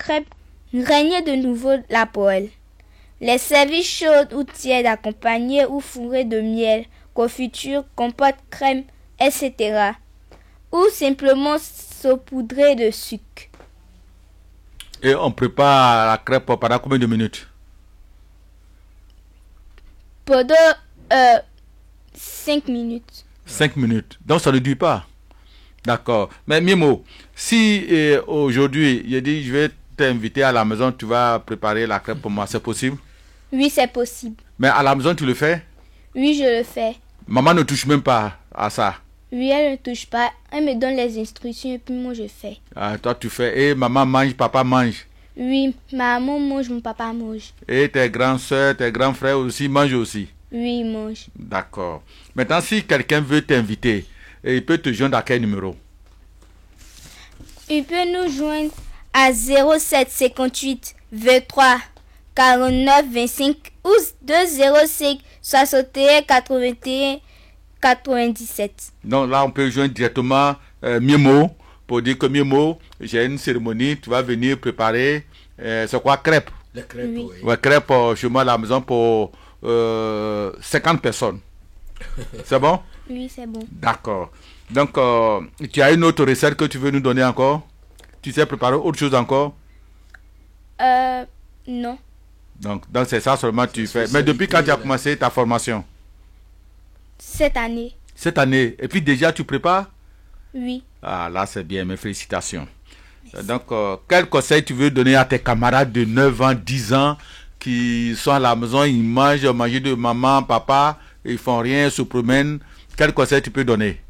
crêpes, régnait de nouveau la poêle. Les services chaudes ou tièdes accompagnés ou fourrés de miel, confiture, compote, crème, etc. Ou simplement saupoudrés de sucre. Et on prépare la crêpe pendant combien de minutes? Pendant 5 minutes. 5 minutes. Donc ça ne dure pas. D'accord. Mais Mimo, si aujourd'hui, je dis je vais t'inviter à la maison, tu vas préparer la crêpe pour moi, c'est possible? Oui, c'est possible. Mais à la maison, tu le fais? Oui, je le fais. Maman ne touche même pas à ça? Oui, elle ne touche pas. Elle me donne les instructions et puis moi je fais. Ah, toi tu fais. Et maman mange, papa mange? Oui, maman mange, mon papa mange. Et tes grandes soeurs, tes grands frères aussi mangent aussi? Oui, ils mangent. D'accord. Maintenant, si quelqu'un veut t'inviter, il peut te joindre à quel numéro? Il peut nous joindre à 07 58 23 49 25 ou 205 61 81 97. Donc là, on peut joindre directement Mimo pour dire que Mimo, j'ai une cérémonie, tu vas venir préparer, c'est quoi, crêpes? Les crêpes, Oui. oui. Ouais, crêpes chez moi à la maison pour 50 personnes. C'est bon? Oui, c'est bon. D'accord. Donc, tu as une autre recette que tu veux nous donner encore? Tu sais préparer autre chose encore? Non. Donc c'est ça seulement que tu fais. Mais spécialité, depuis quand tu as là. commencé ta formation? Cette année. Cette année. Et puis déjà, tu prépares? Oui. Ah, là, c'est bien. Mes félicitations. Donc, quel conseil tu veux donner à tes camarades de 9 ans, 10 ans qui sont à la maison, ils mangent de maman, papa, ils font rien, se promènent. Quel conseil tu peux donner?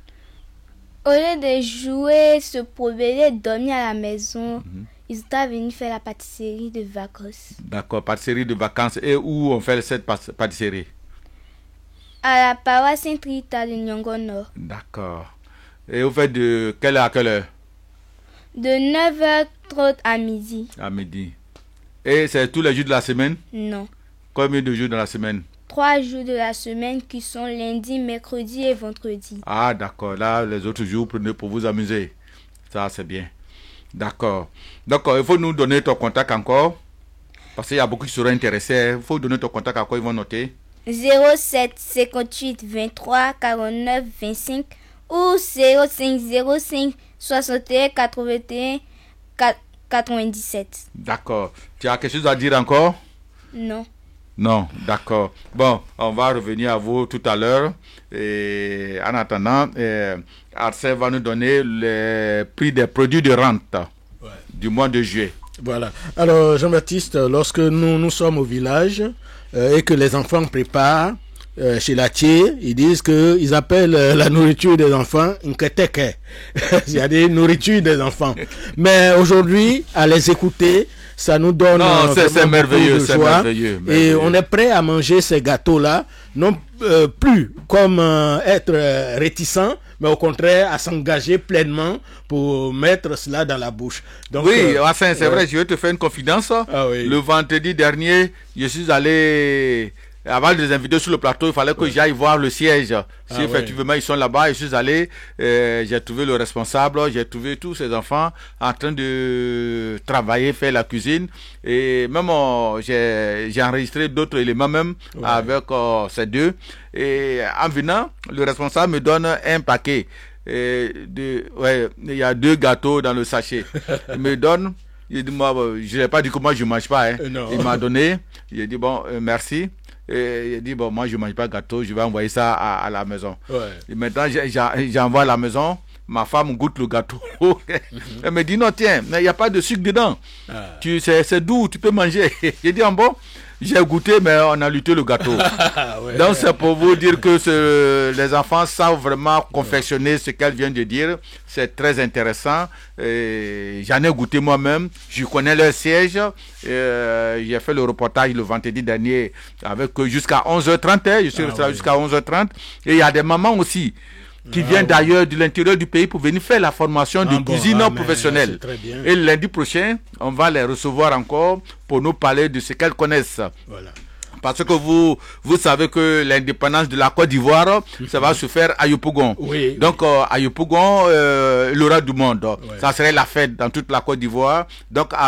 Au lieu de jouer, se promener, dormir à la maison, ils étaient venus faire la pâtisserie de vacances. D'accord, pâtisserie de vacances. Et où on fait cette pâtisserie? À la paroisse Saint-Rita de Nyongo Nord. D'accord. Et vous faites de quelle heure à quelle heure? De 9h30 à midi. À midi. Et c'est tous les jours de la semaine? Non. Combien de jours dans la semaine? 3 jours de la semaine qui sont lundi, mercredi et vendredi. Ah, d'accord. Là, les autres jours, prenez pour vous amuser. Ça, c'est bien. D'accord. Donc, il faut nous donner ton contact encore. Parce qu'il y a beaucoup qui seraient intéressés. Il faut donner ton contact encore, ils vont noter. 07 58 23 49 25 ou 05 05 61 81 97. D'accord. Tu as quelque chose à dire encore? Non. Non, d'accord. Bon, on va revenir à vous tout à l'heure. Et en attendant, Arsène va nous donner les prix des produits de rente du mois de juillet. Voilà. Alors, Jean-Baptiste, lorsque nous sommes au village et que les enfants préparent chez la Thier, ils disent qu'ils appellent la nourriture des enfants un keteke. C'est-à-dire nourriture des enfants. Mais aujourd'hui, à les écouter, ça nous donne c'est merveilleux, c'est merveilleux. Et on est prêt à manger ces gâteaux-là, non plus comme être réticent, mais au contraire à s'engager pleinement pour mettre cela dans la bouche. Donc, oui, c'est vrai, je vais te faire une confidence. Ah, oui. Le vendredi dernier, je suis allé, avant de les inviter sur le plateau, il fallait que j'aille voir le siège. Si effectivement ils sont là-bas, je suis allé, j'ai trouvé le responsable, j'ai trouvé tous ces enfants en train de travailler, faire la cuisine. Et même j'ai enregistré d'autres éléments même avec ces deux. Et en venant, le responsable me donne un paquet. Il y a 2 gâteaux dans le sachet. Il me donne, il dit, moi, je n'ai pas dit que moi je ne mange pas. Il m'a donné, il a dit, bon, merci. Et il dit, bon, moi je ne mange pas de gâteau, je vais envoyer ça à la maison. Et maintenant, j'envoie à la maison, ma femme goûte le gâteau. Elle me dit, non, tiens, mais il n'y a pas de sucre dedans. C'est doux, tu peux manger. J'ai dit, bon, j'ai goûté, mais on a lutté le gâteau. Donc, c'est pour vous dire que les enfants savent vraiment confectionner ce qu'elle vient de dire. C'est très intéressant. J'en ai goûté moi-même. Je connais leur siège. J'ai fait le reportage le vendredi dernier avec jusqu'à 11h30. Je suis resté là jusqu'à 11h30. Et il y a des mamans aussi qui viennent d'ailleurs de l'intérieur du pays pour venir faire la formation de cuisine professionnelle. Et le lundi prochain, on va les recevoir encore pour nous parler de ce qu'elles connaissent. Voilà. Parce que vous savez que l'indépendance de la Côte d'Ivoire, ça va se faire à Yopougon. Oui. Donc, à Yopougon, l'aura du monde. Ça serait la fête dans toute la Côte d'Ivoire. Donc,